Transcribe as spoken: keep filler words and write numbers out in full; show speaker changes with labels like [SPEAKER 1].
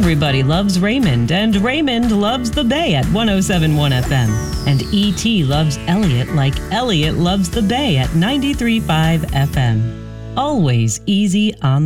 [SPEAKER 1] Everybody loves Raymond, and Raymond loves the Bay at one oh seven point one F M. And E T loves Elliot like Elliot loves the Bay at ninety-three point five F M. Always easy on